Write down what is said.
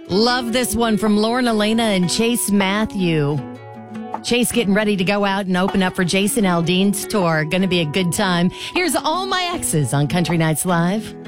Love this one from Lauren Elena and Chase Matthew. Chase getting ready to go out and open up for Jason Aldean's tour. Going to be a good time. Here's All My Exes on Country Nights Live.